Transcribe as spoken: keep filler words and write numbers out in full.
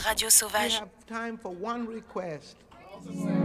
Radio We Sauvage. have time for one request.